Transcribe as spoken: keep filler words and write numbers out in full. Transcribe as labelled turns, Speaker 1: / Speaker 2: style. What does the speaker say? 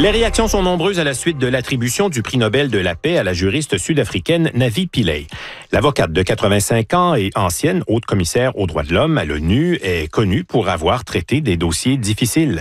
Speaker 1: Les réactions sont nombreuses à la suite de l'attribution du prix Nobel de la paix à la juriste sud-africaine Navi Pillay. L'avocate de quatre-vingt-cinq ans et ancienne haute commissaire aux droits de l'homme à l'ONU est connue pour avoir traité des dossiers difficiles.